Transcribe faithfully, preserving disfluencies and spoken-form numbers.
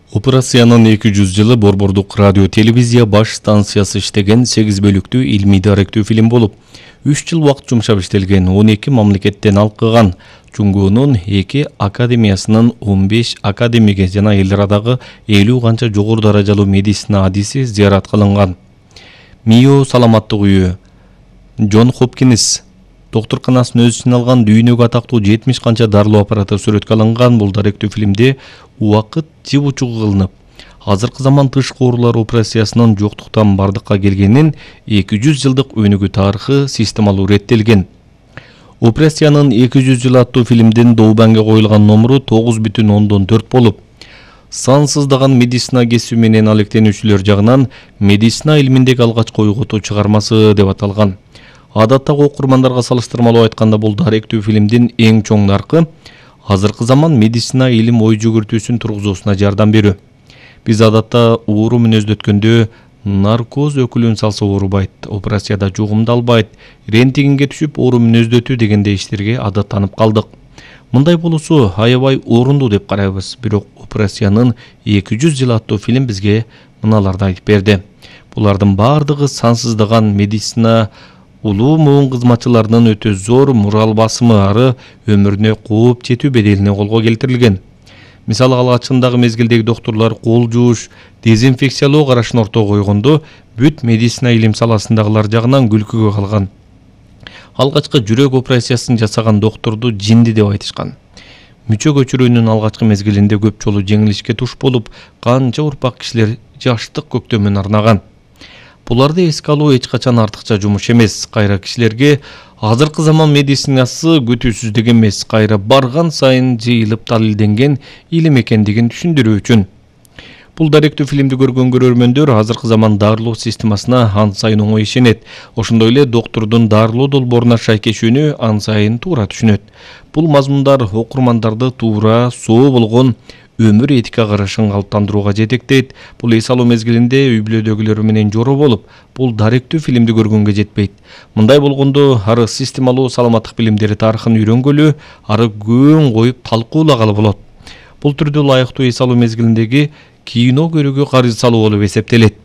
Операциянын эки жүз жылы Борбордук радио телевизия баш станциясы иштеген сегиз бөлүктүү илмий даректүү фильм болуп, үч жыл убакыт жумшап иштелген, он эки мамлекеттен алкыган. Чуңгуунун эки академиясынын он беш академиги жана эл арадагы элүү канча жогору даражалуу медицина адиси зыярат кылынган. Мио саламаттык үйү, Джон Хопкинс доктурканасын өз ичине алган дүйнөгө атактуу жетимиш канча дарылоо аппараты сүрөткө алынган. Бул даректүү фильмде убакыт жибучугу кылынып, азыркы заман тышкы оорулар операциясынын жоктуктан бардыкка келгенин эки жүз жылдык өнүгүү тарыхы системалуу реттелген. Операциянын эки жүз жылы аттуу фильмдин Доубанга коюлган номуру тогуз бүтүн ондон төрт болуп, сансыздаган медицина кесиби менен алектенүүчүлөр жагынан медицина илиминдеги алгачкы ойготуу чыгармасы деп аталган. Адаттагы окурмандарга салыштырмалуу айтканда, бул даректүү фильмдин эң чоң наркы азыркы заман медицина илим ой жүгүртүүсүн тургузуусуна жардам берүү. Биз адатта оору мүнөздөткөндө наркоз өкүлүн салса оорубайт, операцияда жугумдалбайт, рентгенге түшүп оору мүнөздөтүү дегендей иштерге адаттанып калдык. Мындай болуусу аябай орунду деп карайбыз, бирок операциянын эки жүз жыл аттуу фильм бизге мыналарды айтып берди. Булардын бардыгы сансыздаган медицина улуу муун кызматчыларынын өтө зор мурал басымы ары өмүрүнө кооп жетүү беделине колго келтирилген. Мисалы, алгачындагы мезгилдеги доктурлар кол жууш, дезинфекциялоо карашын ортого койгондо бүт медицина илим саласындагылар жагынан күлкүгө калган. Алгачкы жүрөк операциясын жасаган докторду жинди деп айтышкан. Мүчө көчүрүүнүн алгачкы мезгилинде көп жолу жеңилишке туш болуп, канча урпак кишилер жаштык көктөмүн арнаган. Буларды эске алуу эч качан артыкча жумуш эмес. Кайра кишилерге азыркы заман медицинасы күтүүсүздүк эмес, кайра барган сайын жыйылып далилденген илим экендигин түшүндүрүү үчүн. Бул даректүү фильмди көргөн көрөрмөндөр азыркы заман дарылоо системасына ан сайын оңой ишенет. Ошондой эле доктордун дарылоо долбооруна шайкешүүнү ан сайын туура түшүнөт. Бул мазмундар окурмандарды туура, соо болгон өмүр этика карашын калыптандырууга жетектейт. Бул эс алуу мезгилинде үй бүлөдөгүлөр менен жоро болуп, бул даректүү фильмди көргөнгө жетпейт. Мындай болгондо ары системалуу саламаттык билимдери тарыхын үйрөнгөлү, ары көң коюп талкуулагалы болот. Бул түрдө ылайыктуу эс алуу мезгилиндеги кино көрүүгө каржы салуу болуп эсептелет.